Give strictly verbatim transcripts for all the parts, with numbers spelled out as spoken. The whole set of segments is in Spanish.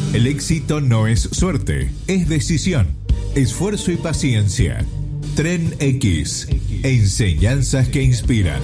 El éxito no es suerte, es decisión, esfuerzo y paciencia. Tren X, enseñanzas que inspiran.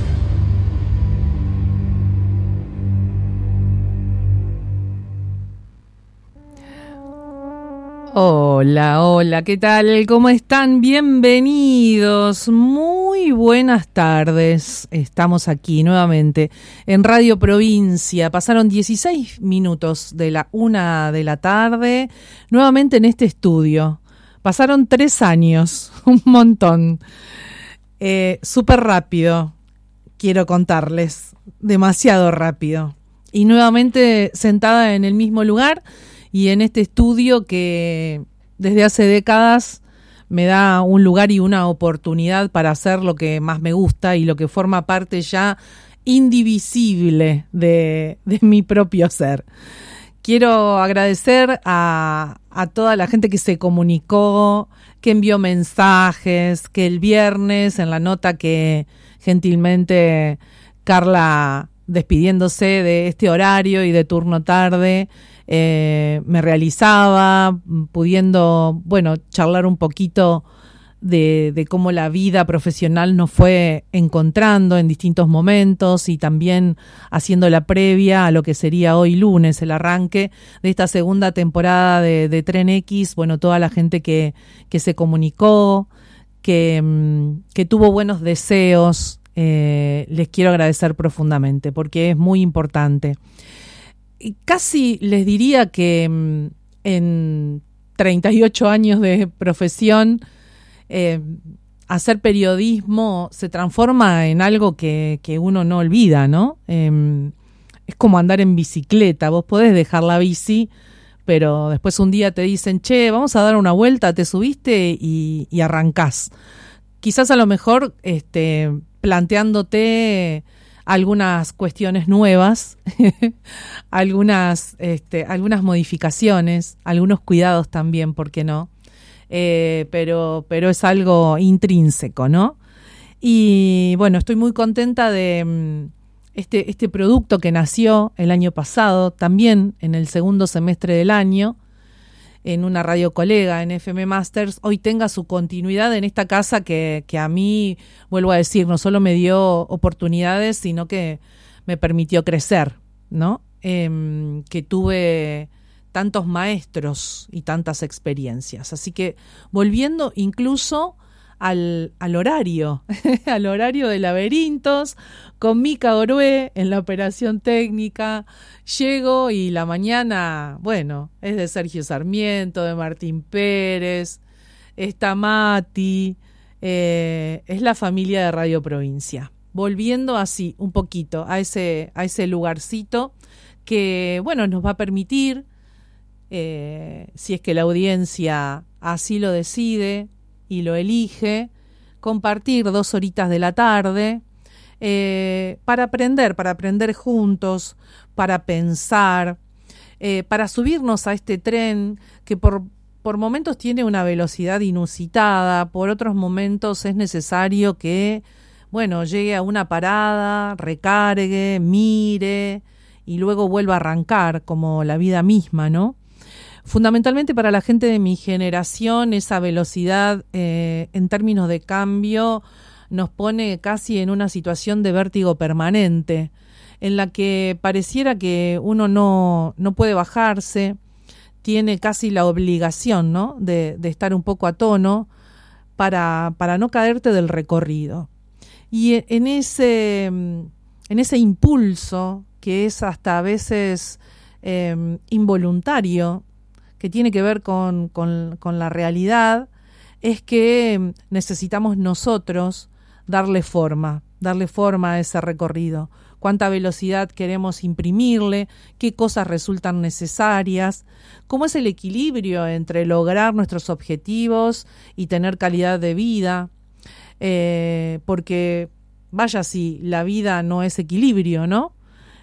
Hola, hola, ¿qué tal? ¿Cómo están? Bienvenidos. Muy buenas tardes. Estamos aquí nuevamente en Radio Provincia. Pasaron dieciséis minutos de la una de la tarde, nuevamente en este estudio. Pasaron tres años, un montón. Eh, súper rápido, quiero contarles. Demasiado rápido. Y nuevamente sentada en el mismo lugar y en este estudio que desde hace décadas me da un lugar y una oportunidad para hacer lo que más me gusta y lo que forma parte ya indivisible de, de mi propio ser. Quiero agradecer a, a toda la gente que se comunicó, que envió mensajes, que el viernes en la nota que gentilmente Carla, despidiéndose de este horario y de turno tarde, Eh, me realizaba, pudiendo, bueno, charlar un poquito de, de cómo la vida profesional nos fue encontrando en distintos momentos y también haciendo la previa a lo que sería hoy lunes, el arranque de esta segunda temporada de, de Tren X. Bueno, toda la gente que, que se comunicó, que, que tuvo buenos deseos, eh, les quiero agradecer profundamente porque es muy importante. Casi les diría que en treinta y ocho años de profesión, eh, hacer periodismo se transforma en algo que, que uno no olvida, ¿no? Eh, es como andar en bicicleta. Vos podés dejar la bici, pero después un día te dicen, che, vamos a dar una vuelta, te subiste y, y arrancás. Quizás a lo mejor este, planteándote algunas cuestiones nuevas, algunas, este, algunas modificaciones, algunos cuidados también, ¿por qué no? Eh, pero, pero es algo intrínseco, ¿no? Y bueno, estoy muy contenta de este, este producto que nació el año pasado, también en el segundo semestre del año, en una radio colega, en F M Masters, hoy tenga su continuidad en esta casa que, que a mí, vuelvo a decir, no solo me dio oportunidades, sino que me permitió crecer, ¿no? Eh, que tuve tantos maestros y tantas experiencias. Así que volviendo incluso al, al horario, al horario de Laberintos, con Mica Orué en la operación técnica, llego y la mañana, bueno, es de Sergio Sarmiento, de Martín Pérez, está Mati, eh, es la familia de Radio Provincia. Volviendo así un poquito a ese, a ese lugarcito que, bueno, nos va a permitir, eh, si es que la audiencia así lo decide y lo elige, compartir dos horitas de la tarde, Eh, para aprender, para aprender juntos, para pensar, eh, para subirnos a este tren que por, por momentos tiene una velocidad inusitada, por otros momentos es necesario que, bueno, llegue a una parada, recargue, mire y luego vuelva a arrancar, como la vida misma, ¿no? Fundamentalmente para la gente de mi generación, esa velocidad eh, en términos de cambio nos pone casi en una situación de vértigo permanente, en la que pareciera que uno no, no puede bajarse, tiene casi la obligación, ¿no?, de, de estar un poco a tono para, para no caerte del recorrido. Y en ese, en ese impulso, que es hasta a veces eh, involuntario, que tiene que ver con, con, con la realidad, es que necesitamos nosotros darle forma, darle forma a ese recorrido. Cuánta velocidad queremos imprimirle, qué cosas resultan necesarias, cómo es el equilibrio entre lograr nuestros objetivos y tener calidad de vida, eh, porque vaya si la vida no es equilibrio, ¿no?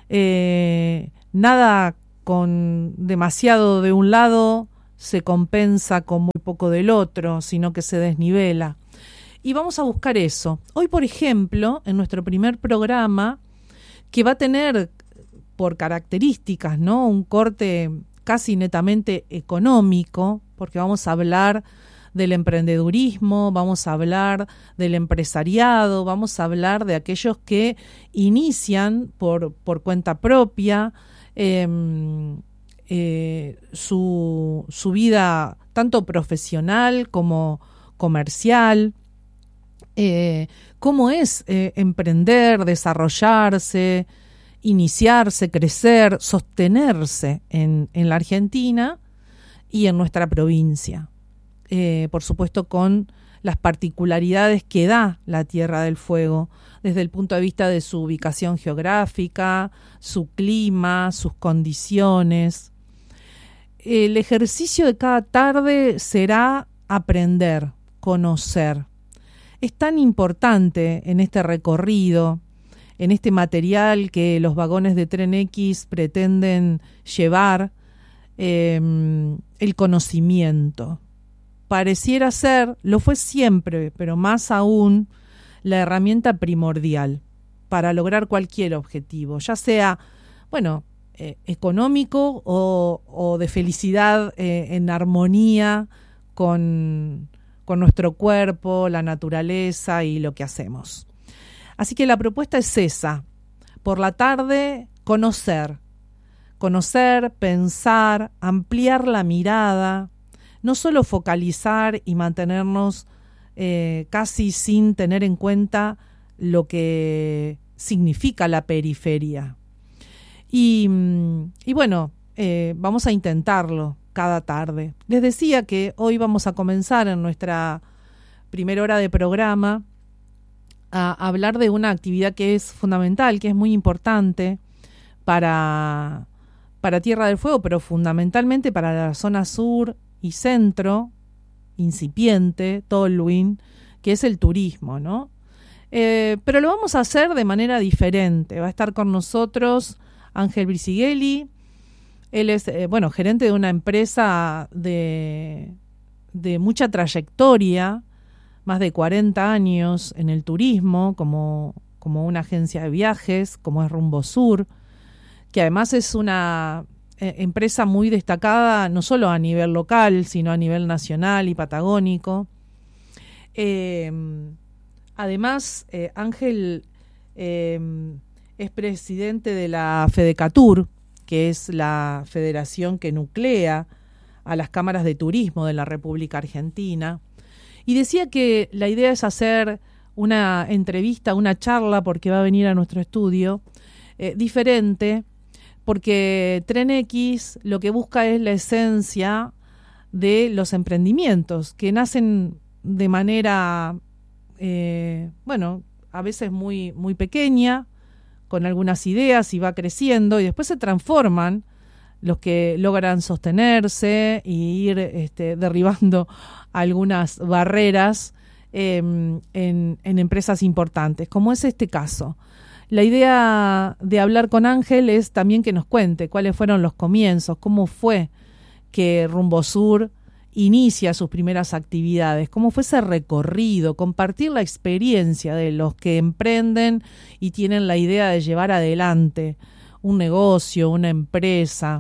Eh, nada con demasiado de un lado se compensa con muy poco del otro, sino que se desnivela. Y vamos a buscar eso. Hoy, por ejemplo, en nuestro primer programa, que va a tener por características, ¿no?, un corte casi netamente económico, porque vamos a hablar del emprendedurismo, vamos a hablar del empresariado, vamos a hablar de aquellos que inician por, por cuenta propia eh, eh, su, su vida tanto profesional como comercial. Eh, cómo es eh, emprender, desarrollarse, iniciarse, crecer, sostenerse en, en la Argentina y en nuestra provincia. Eh, por supuesto con las particularidades que da la Tierra del Fuego desde el punto de vista de su ubicación geográfica, su clima, sus condiciones. El ejercicio de cada tarde será aprender, conocer. Es tan importante en este recorrido, en este material que los vagones de Tren X pretenden llevar, eh, el conocimiento. Pareciera ser, lo fue siempre, pero más aún, la herramienta primordial para lograr cualquier objetivo, ya sea, bueno, eh, económico o, o de felicidad eh, en armonía con, con nuestro cuerpo, la naturaleza y lo que hacemos. Así que la propuesta es esa, por la tarde conocer, conocer, pensar, ampliar la mirada, no solo focalizar y mantenernos eh, casi sin tener en cuenta lo que significa la periferia. Y, y bueno, eh, vamos a intentarlo cada tarde. Les decía que hoy vamos a comenzar en nuestra primera hora de programa a hablar de una actividad que es fundamental, que es muy importante para, para Tierra del Fuego, pero fundamentalmente para la zona sur y centro, incipiente, Tolwyn, que es el turismo, ¿no? Eh, pero lo vamos a hacer de manera diferente. Va a estar con nosotros Ángel Brisighelli. Él es, eh, bueno, gerente de una empresa de, de mucha trayectoria, más de cuarenta años en el turismo, como, como una agencia de viajes, como es Rumbo Sur, que además es una eh, empresa muy destacada, no solo a nivel local, sino a nivel nacional y patagónico. Eh, además, eh, Ángel eh, es presidente de la Fedecatur, que es la federación que nuclea a las cámaras de turismo de la República Argentina. Y decía que la idea es hacer una entrevista, una charla, porque va a venir a nuestro estudio, eh, diferente, porque Tren X lo que busca es la esencia de los emprendimientos, que nacen de manera, eh, bueno, a veces muy, muy pequeña, con algunas ideas y va creciendo, y después se transforman los que logran sostenerse y ir este, derribando algunas barreras eh, en, en empresas importantes, como es este caso. La idea de hablar con Ángel es también que nos cuente cuáles fueron los comienzos, cómo fue que Rumbo Sur inicia sus primeras actividades, cómo fue ese recorrido, compartir la experiencia de los que emprenden y tienen la idea de llevar adelante un negocio, una empresa.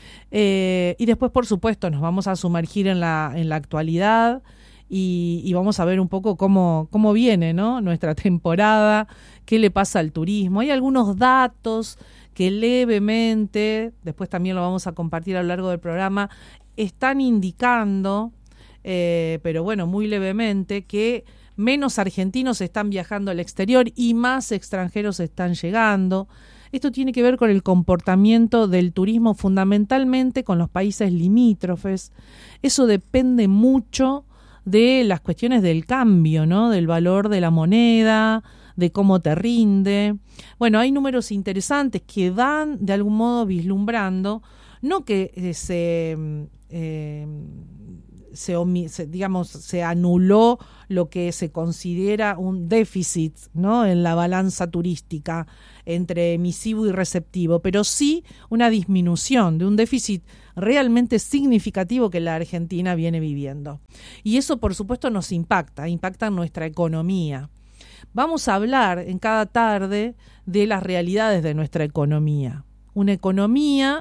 Eh, y después, por supuesto, nos vamos a sumergir en la, en la actualidad y, y vamos a ver un poco cómo, cómo viene, ¿no?, nuestra temporada, qué le pasa al turismo. Hay algunos datos que levemente, después también lo vamos a compartir a lo largo del programa, están indicando, eh, pero bueno, muy levemente, que menos argentinos están viajando al exterior y más extranjeros están llegando. Esto tiene que ver con el comportamiento del turismo, fundamentalmente con los países limítrofes. Eso depende mucho de las cuestiones del cambio, ¿no?, del valor de la moneda, de cómo te rinde. Bueno, hay números interesantes que van de algún modo vislumbrando, no que eh, se, eh, se, se, digamos, se anuló lo que se considera un déficit, ¿no?, en la balanza turística entre emisivo y receptivo, pero sí una disminución de un déficit realmente significativo que la Argentina viene viviendo. Y eso, por supuesto, nos impacta, impacta en nuestra economía. Vamos a hablar en cada tarde de las realidades de nuestra economía. Una economía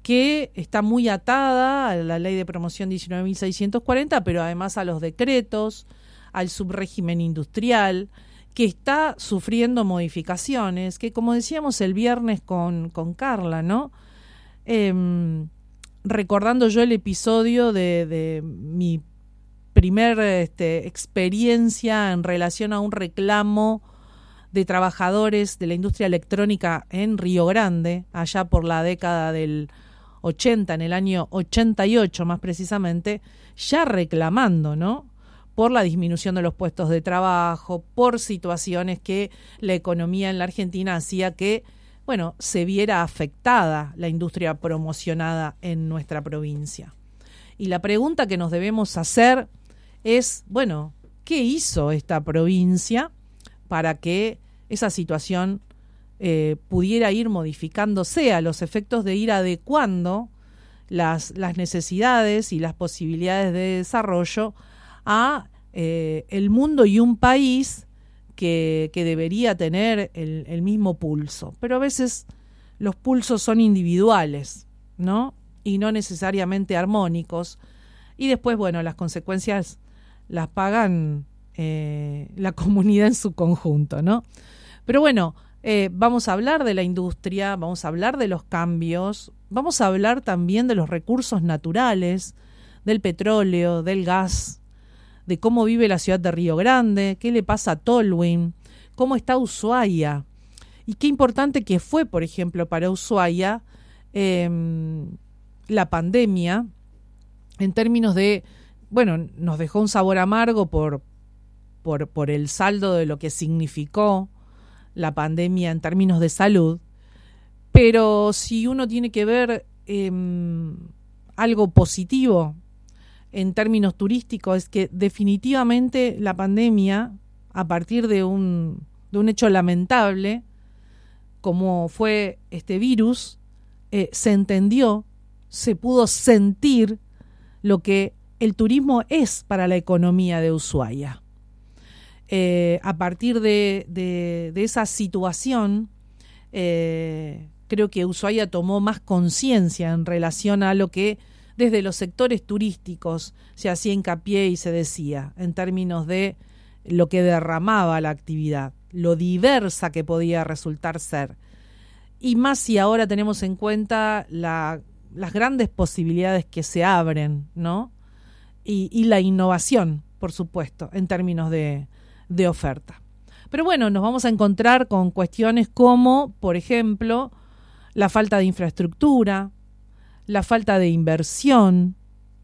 que está muy atada a la ley de promoción diecinueve mil seiscientos cuarenta, pero además a los decretos, al subrégimen industrial, que está sufriendo modificaciones, que como decíamos el viernes con, con Carla, ¿no? Eh, recordando yo el episodio de, de mi primer este, experiencia en relación a un reclamo de trabajadores de la industria electrónica en Río Grande, allá por la década del ochenta, en el año ochenta y ocho más precisamente, ya reclamando, ¿no?, por la disminución de los puestos de trabajo, por situaciones que la economía en la Argentina hacía que, bueno, se viera afectada la industria promocionada en nuestra provincia. Y la pregunta que nos debemos hacer es, bueno, ¿qué hizo esta provincia para que esa situación eh, pudiera ir modificándose a los efectos de ir adecuando las, las necesidades y las posibilidades de desarrollo a eh, el mundo y un país que, que debería tener el, el mismo pulso? Pero a veces los pulsos son individuales, ¿no?, y no necesariamente armónicos, y después, bueno, las consecuencias las pagan eh, la comunidad en su conjunto, ¿no? Pero bueno, eh, vamos a hablar de la industria, vamos a hablar de los cambios, vamos a hablar también de los recursos naturales, del petróleo, del gas, de cómo vive la ciudad de Río Grande, qué le pasa a Tolwyn, cómo está Ushuaia, y qué importante que fue, por ejemplo, para Ushuaia eh, la pandemia, en términos de, bueno, nos dejó un sabor amargo por, por, por el saldo de lo que significó la pandemia en términos de salud, pero si uno tiene que ver eh, algo positivo en términos turísticos, es que definitivamente la pandemia, a partir de un, de un hecho lamentable, como fue este virus, eh, se entendió, se pudo sentir lo que el turismo es para la economía de Ushuaia. Eh, a partir de, de, de esa situación, eh, creo que Ushuaia tomó más conciencia en relación a lo que desde los sectores turísticos se hacía hincapié y se decía, en términos de lo que derramaba la actividad, lo diversa que podía resultar ser. Y más si ahora tenemos en cuenta la, las grandes posibilidades que se abren, ¿no? Y, y la innovación, por supuesto, en términos de, de oferta. Pero bueno, nos vamos a encontrar con cuestiones como, por ejemplo, la falta de infraestructura, la falta de inversión.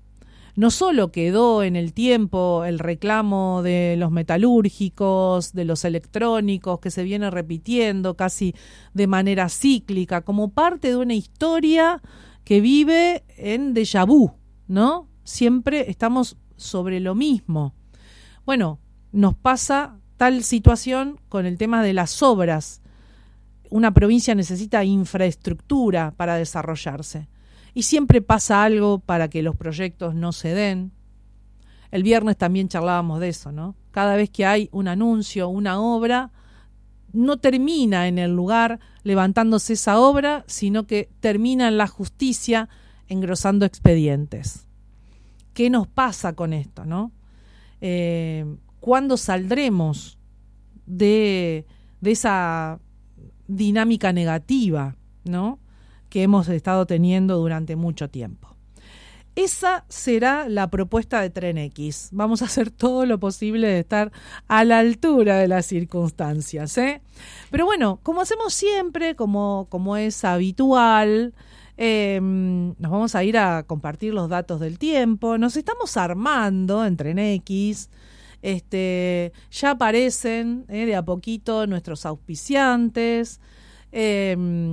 No solo quedó en el tiempo el reclamo de los metalúrgicos, de los electrónicos, que se viene repitiendo casi de manera cíclica, como parte de una historia que vive en déjà vu, ¿no? Siempre estamos sobre lo mismo. Bueno, nos pasa tal situación con el tema de las obras. Una provincia necesita infraestructura para desarrollarse. Y siempre pasa algo para que los proyectos no se den. El viernes también charlábamos de eso, ¿no? Cada vez que hay un anuncio, una obra, no termina en el lugar levantándose esa obra, sino que termina en la justicia engrosando expedientes. ¿Qué nos pasa con esto, no? Eh, ¿Cuándo saldremos de, de esa dinámica negativa, ¿no?, que hemos estado teniendo durante mucho tiempo? Esa será la propuesta de Tren X. Vamos a hacer todo lo posible de estar a la altura de las circunstancias, ¿eh? Pero bueno, como hacemos siempre, como, como es habitual, eh, nos vamos a ir a compartir los datos del tiempo. Nos estamos armando en Tren X. Este, ya aparecen eh, de a poquito nuestros auspiciantes. Eh,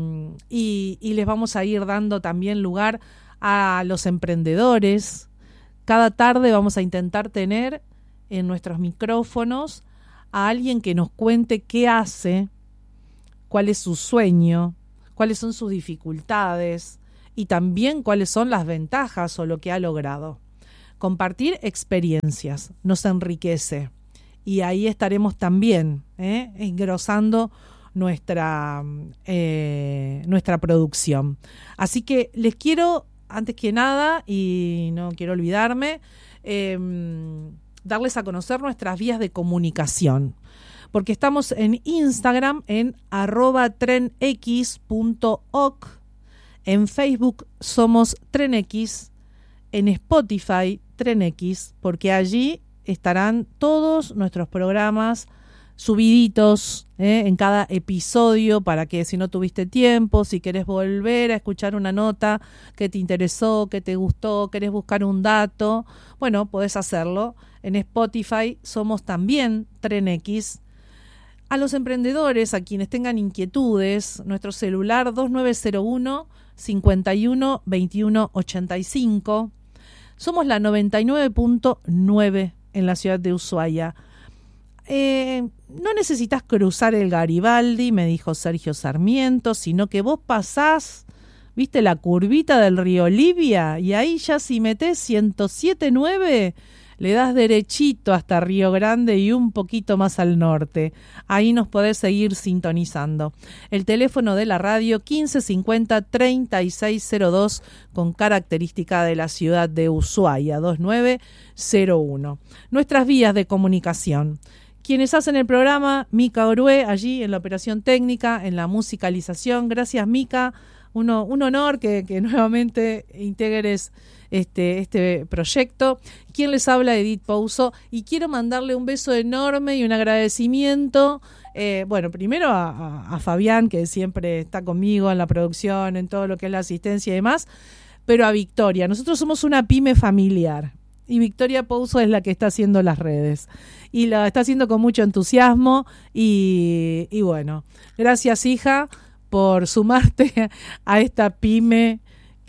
y, y les vamos a ir dando también lugar a los emprendedores. Cada tarde vamos a intentar tener en nuestros micrófonos a alguien que nos cuente qué hace, cuál es su sueño, cuáles son sus dificultades y también cuáles son las ventajas o lo que ha logrado. Compartir experiencias nos enriquece y ahí estaremos también, ¿eh? engrosando nuestra, eh, nuestra producción. Así que les quiero, antes que nada, y no quiero olvidarme, eh, darles a conocer nuestras vías de comunicación, porque estamos en Instagram en arroba trenx punto oc, en Facebook somos Trenx, en Spotify Trenx, porque allí estarán todos nuestros programas subiditos ¿eh? en cada episodio, para que si no tuviste tiempo, si querés volver a escuchar una nota que te interesó, que te gustó, querés buscar un dato, bueno, podés hacerlo. En Spotify somos también Trenx. A los emprendedores, a quienes tengan inquietudes, nuestro celular dos nueve cero uno, cinco uno, dos uno ocho cinco. Somos la noventa y nueve punto nueve en la ciudad de Ushuaia. Eh, no necesitas cruzar el Garibaldi, me dijo Sergio Sarmiento, sino que vos pasás, viste la curvita del río Libia, y ahí ya si metés ciento siete punto nueve, le das derechito hasta Río Grande y un poquito más al norte. Ahí nos podés seguir sintonizando. El teléfono de la radio quince cincuenta, treinta y seis cero dos, con característica de la ciudad de Ushuaia, dos nueve cero uno. Nuestras vías de comunicación. Quienes hacen el programa, Mica Orué, allí en la operación técnica, en la musicalización. Gracias, Mica. Uno, un honor que, que nuevamente integres este, este proyecto. Quien les habla, Edith Pouso, y quiero mandarle un beso enorme y un agradecimiento. Eh, bueno, primero a, a, a Fabián, que siempre está conmigo en la producción, en todo lo que es la asistencia y demás, pero a Victoria. Nosotros somos una pyme familiar. Y Victoria Pouso es la que está haciendo las redes. Y la está haciendo con mucho entusiasmo. Y, y bueno, gracias, hija, por sumarte a esta pyme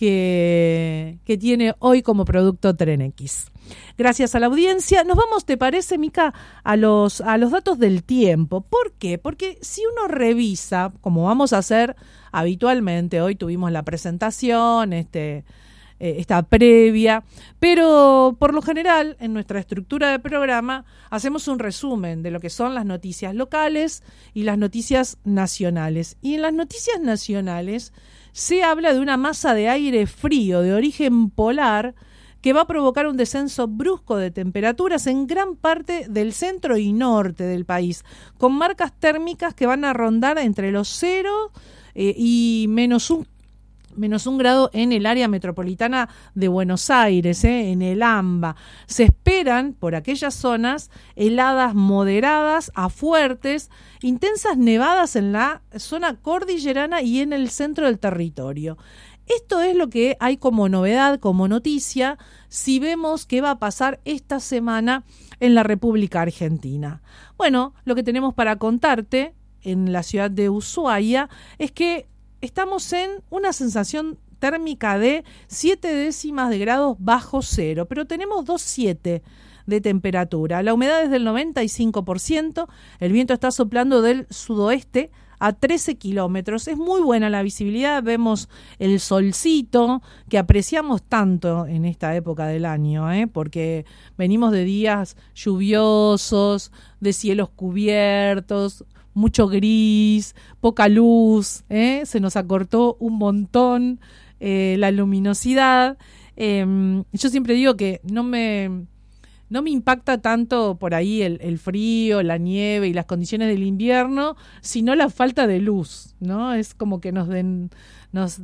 que, que tiene hoy como producto Trenx. Gracias a la audiencia. Nos vamos, ¿te parece, Mica, a los, a los datos del tiempo? ¿Por qué? Porque si uno revisa, como vamos a hacer habitualmente, hoy tuvimos la presentación, este... esta previa, pero por lo general en nuestra estructura de programa hacemos un resumen de lo que son las noticias locales y las noticias nacionales. Y en las noticias nacionales se habla de una masa de aire frío de origen polar que va a provocar un descenso brusco de temperaturas en gran parte del centro y norte del país, con marcas térmicas que van a rondar entre los cero eh, y menos un menos un grado en el área metropolitana de Buenos Aires, ¿eh? en el AMBA. Se esperan por aquellas zonas heladas moderadas a fuertes, intensas nevadas en la zona cordillerana y en el centro del territorio. Esto es lo que hay como novedad, como noticia, si vemos qué va a pasar esta semana en la República Argentina. Bueno, lo que tenemos para contarte en la ciudad de Ushuaia es que estamos en una sensación térmica de siete décimas de grados bajo cero, pero tenemos dos coma siete de temperatura. La humedad es del noventa y cinco por ciento, el viento está soplando del sudoeste a trece kilómetros. Es muy buena la visibilidad, vemos el solcito que apreciamos tanto en esta época del año, ¿eh? porque venimos de días lluviosos, de cielos cubiertos, mucho gris, poca luz, ¿eh? se nos acortó un montón eh, la luminosidad. Eh, yo siempre digo que no me, no me impacta tanto por ahí el, el frío, la nieve y las condiciones del invierno, sino la falta de luz, ¿no? Es como que nos den, nos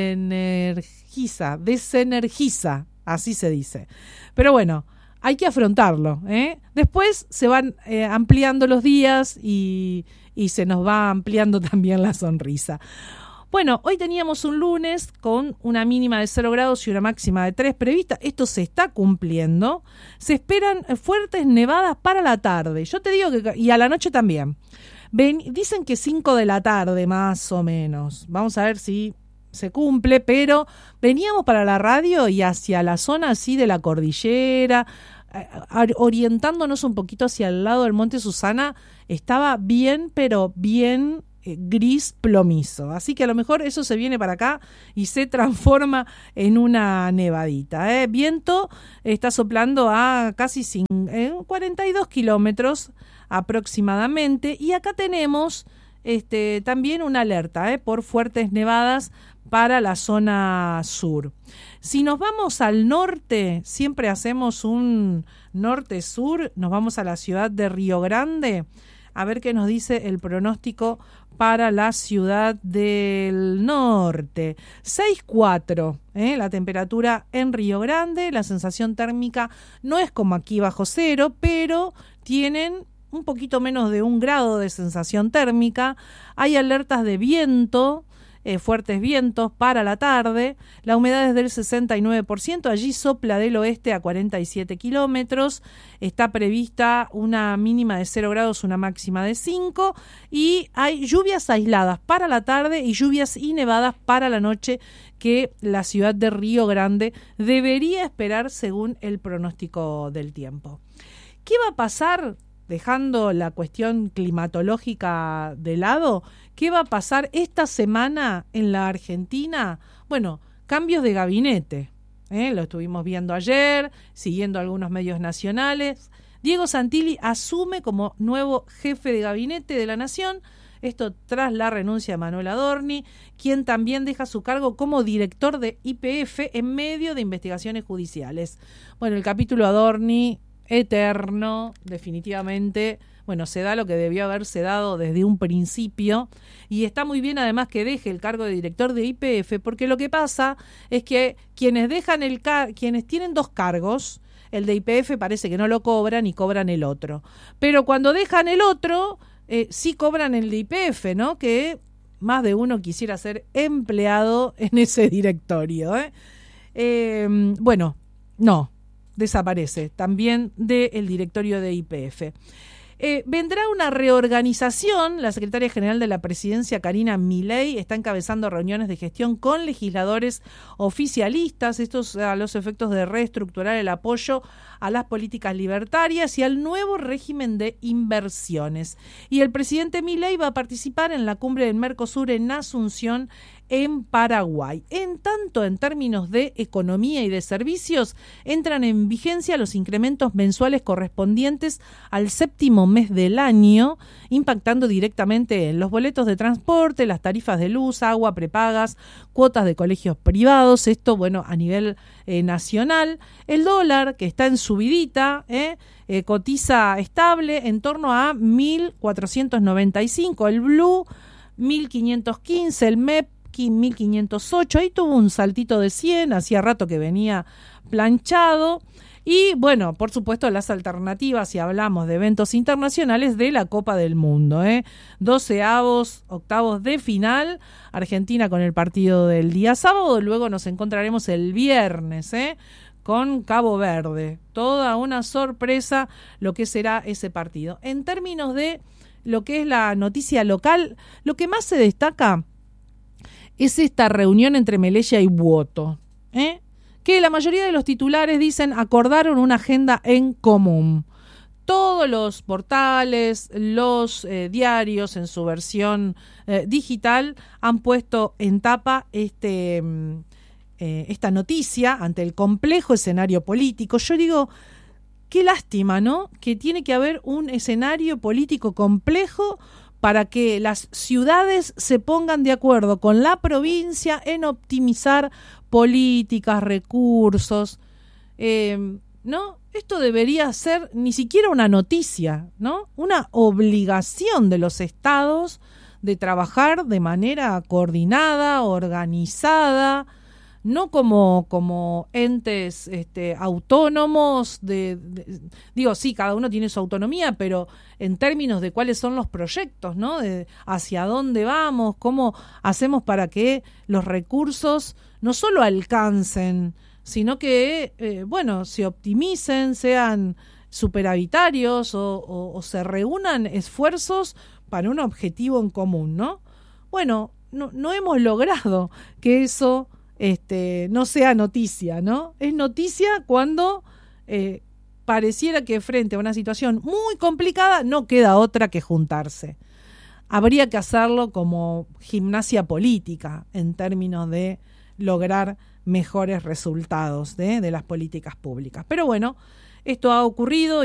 desenergiza, desenergiza, así se dice. Pero bueno, hay que afrontarlo, ¿eh? Después se van eh, ampliando los días y, y se nos va ampliando también la sonrisa. Bueno, hoy teníamos un lunes con una mínima de cero grados y una máxima de tres prevista. Esto se está cumpliendo. Se esperan fuertes nevadas para la tarde. Yo te digo que, y a la noche también. Ven, dicen que cinco de la tarde más o menos. Vamos a ver si se cumple, pero veníamos para la radio y hacia la zona así de la cordillera, orientándonos un poquito hacia el lado del Monte Susana, estaba bien, pero bien eh, gris plomizo. Así que a lo mejor eso se viene para acá y se transforma en una nevadita. ¿eh? Viento está soplando a casi cinco, eh, cuarenta y dos kilómetros aproximadamente. Y acá tenemos este, también una alerta eh, por fuertes nevadas para la zona sur. Si nos vamos al norte, siempre hacemos un norte-sur, nos vamos a la ciudad de Río Grande, a ver qué nos dice el pronóstico para la ciudad del norte. seis cuatro, ¿eh? La temperatura en Río Grande, la sensación térmica no es como aquí bajo cero, pero tienen un poquito menos de un grado de sensación térmica. Hay alertas de viento, Eh, fuertes vientos para la tarde, la humedad es del sesenta y nueve por ciento, allí sopla del oeste a cuarenta y siete kilómetros, está prevista una mínima de cero grados, una máxima de cinco, y hay lluvias aisladas para la tarde y lluvias y nevadas para la noche que la ciudad de Río Grande debería esperar según el pronóstico del tiempo. ¿Qué va a pasar? Dejando la cuestión climatológica de lado, ¿qué va a pasar esta semana en la Argentina? Bueno, cambios de gabinete, ¿eh? Lo estuvimos viendo ayer, siguiendo algunos medios nacionales. Diego Santilli asume como nuevo jefe de gabinete de la Nación, esto tras la renuncia de Manuel Adorni, quien también deja su cargo como director de Y P F en medio de investigaciones judiciales. Bueno, el capítulo Adorni eterno, definitivamente, bueno, se da lo que debió haberse dado desde un principio, y está muy bien además que deje el cargo de director de Y P F, porque lo que pasa es que quienes dejan el car- quienes tienen dos cargos, el de Y P F parece que no lo cobran y cobran el otro, pero cuando dejan el otro, eh, sí cobran el de Y P F, ¿no? Que más de uno quisiera ser empleado en ese directorio, ¿eh? Eh, bueno, no. Desaparece también del directorio de Y P F. Eh, vendrá una reorganización. La secretaria general de la presidencia, Karina Milei, está encabezando reuniones de gestión con legisladores oficialistas, estos a los efectos de reestructurar el apoyo a las políticas libertarias y al nuevo régimen de inversiones. Y el presidente Milei va a participar en la cumbre del Mercosur en Asunción, en Paraguay. En tanto, en términos de economía y de servicios, entran en vigencia los incrementos mensuales correspondientes al séptimo mes del año, impactando directamente en los boletos de transporte, las tarifas de luz, agua, prepagas, cuotas de colegios privados, esto, bueno, a nivel eh, nacional. El dólar, que está en subidita, eh, eh, cotiza estable en torno a mil cuatrocientos noventa y cinco, el blue mil quinientos quince, el M E P mil quinientos ocho, ahí tuvo un saltito de cien, hacía rato que venía planchado. Y bueno, por supuesto las alternativas, si hablamos de eventos internacionales, de la Copa del Mundo, ¿eh? doceavos, octavos de final, Argentina con el partido del día sábado, luego nos encontraremos el viernes, ¿eh? con Cabo Verde, toda una sorpresa lo que será ese partido. En términos de lo que es la noticia local, lo que más se destaca es esta reunión entre Melella y Buoto, ¿eh? que la mayoría de los titulares dicen acordaron una agenda en común. Todos los portales, los eh, diarios en su versión eh, digital han puesto en tapa este, eh, esta noticia ante el complejo escenario político. Yo digo, qué lástima, ¿no? Que tiene que haber un escenario político complejo para que las ciudades se pongan de acuerdo con la provincia en optimizar políticas, recursos, eh, ¿no? Esto debería ser ni siquiera una noticia, ¿no? Una obligación de los estados de trabajar de manera coordinada, organizada, no como, como entes este, autónomos, de, de, digo, sí, cada uno tiene su autonomía, pero en términos de cuáles son los proyectos, ¿no? De hacia dónde vamos, cómo hacemos para que los recursos no solo alcancen, sino que, eh, bueno, se optimicen, sean superavitarios o, o, o se reúnan esfuerzos para un objetivo en común, ¿no? Bueno, no, no hemos logrado que eso Este, no sea noticia, ¿no? Es noticia cuando eh, pareciera que frente a una situación muy complicada no queda otra que juntarse. Habría que hacerlo como gimnasia política en términos de lograr mejores resultados de, de las políticas públicas. Pero bueno, esto ha ocurrido.